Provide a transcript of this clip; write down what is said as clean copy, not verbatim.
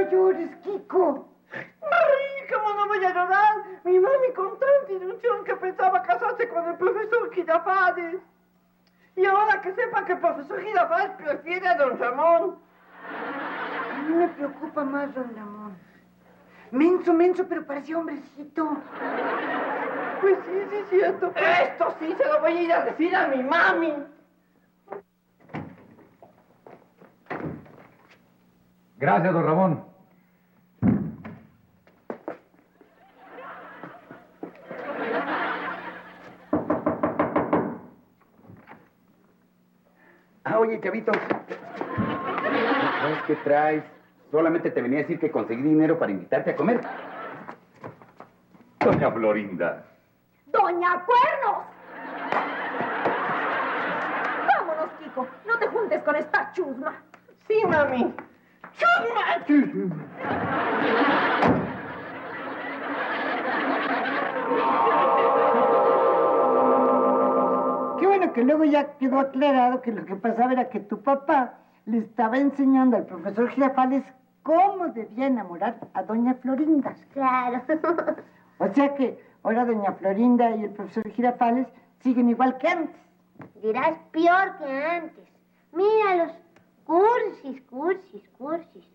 llores, Kiko. Ay, ¿cómo no voy a llorar? Mi mami con tanta ilusión que pensaba casarse con el profesor Girafales. Y ahora que sepa que el profesor Girafales prefiere a don Ramón. A mí me preocupa más don Ramón. Menso, pero parecía hombrecito. Pues sí, es cierto. Esto sí se lo voy a ir a decir a mi mami. Gracias, don Ramón. Oye, chavito. ¿Sabes qué traes? Solamente te venía a decir que conseguí dinero para invitarte a comer. Doña Florinda. ¡Doña Cuernos! Vámonos, Kiko. No te juntes con esta chusma. Sí, mami. ¡Chusma! Qué bueno que luego ya quedó aclarado que lo que pasaba era que tu papá le estaba enseñando al profesor Girafales cómo debía enamorar a doña Florinda. Claro. O sea que ahora doña Florinda y el profesor Girafales siguen igual que antes. Dirás peor que antes. Míralos. Cursis.